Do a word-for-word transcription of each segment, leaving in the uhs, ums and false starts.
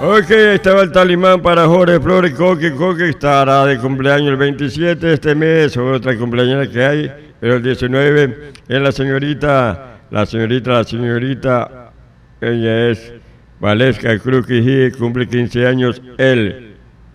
Ok, estaba el talimán para Jorge Flores Coque. Coque estará de cumpleaños el veintisiete de este mes, otra cumpleaños que hay, pero el diecinueve es la señorita, la señorita, la señorita, ella es Valesca Cruz Quijí, cumple quince años el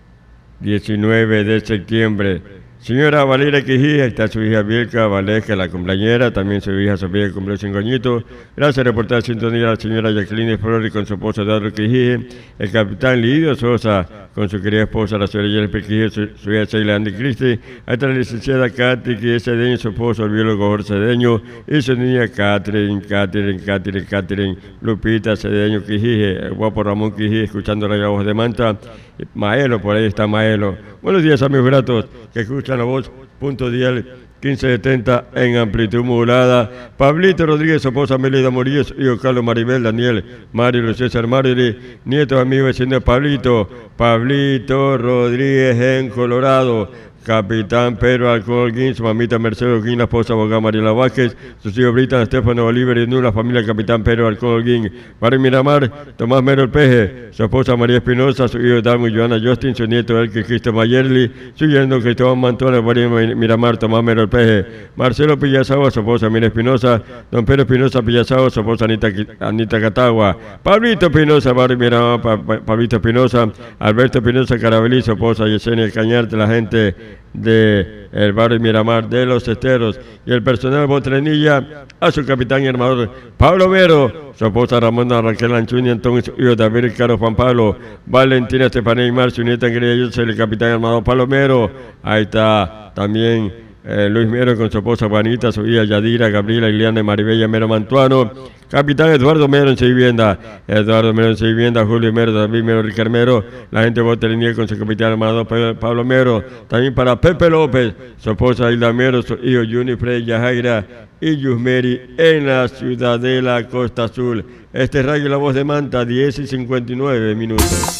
diecinueve de septiembre. Señora Valeria Quijí, está su hija Bielka Valesca, la cumpleañera, también su hija Sofía, que cumplió cinco añitos. Gracias por reportar sintonía a la señora Jacqueline Flores con su esposo Eduardo Quijí, el capitán Lidio Sosa con su querida esposa, la señora Jennifer Quijí, su, su hija Sheila Andy Christie. Ahí está la licenciada Katy, que es Cedeño, su esposo, el biólogo Jorge Cedeño, y su niña Catherine, Catherine, Catherine, Catherine, Lupita Cedeño Quijí, el guapo Ramón Quijí, escuchando la voz de Manta. Maelo, por ahí está Maelo. Buenos días, amigos gratos que escuchan la voz, punto dial quince setenta en amplitud modulada. Pablito Rodríguez, su esposa Melida Morillo, hijo Carlos Maribel, Daniel, Mario, César Mariri, nietos, amigos, vecinos de Pablito, Pablito Rodríguez en Colorado. Capitán Pedro Alcohol Guin, su mamita Mercedes Guin, la esposa abogada Mariela Vázquez, sus hijos Britan, Estefano Oliver y la familia Capitán Pedro Alcohol Guin, Barrio Miramar, Tomás Mero El Peje, su esposa María Espinosa, su hijo Dalmo y Joana Justin, su nieto Elke Cristo Mayerli, su yerno Cristóbal Mantona, Barrio Miramar, Tomás Mero El Peje, Marcelo Pillazagua, su esposa Mira Espinosa, don Pedro Espinosa Pillazagua, su esposa Anita, Anita Catagua, Pablito Espinosa, Barrio Miramar, pa, pa, Pablito Espinosa, Alberto Espinosa Carabelí, su esposa Yesenia Cañarte, la gente de el barrio Miramar de los Esteros y el personal Botrenilla, a su capitán y armador Pablo Mero, su esposa Ramona Raquel Anchuña, entonces hijo David Caro Juan Pablo, Valentina Estefanía y Mar, su nieta querida, yo soy el capitán y armador Pablo Mero. Ahí está también Eh, Luis Mero con su esposa Juanita, su hija Yadira, Gabriela, Iliana y Maribella Mero Mantuano, capitán Eduardo Mero en su vivienda, Eduardo Mero en su vivienda, Julio Mero, David Mero, Ricardo Mero, la gente de Botelinier con su capitán armado Pablo Mero, también para Pepe López, su esposa Hilda Mero, su hijo Juni Frey, Yajaira y Yusmeri en la ciudad de la Costa Azul. Este es Radio La Voz de Manta, diez y cincuenta y nueve minutos.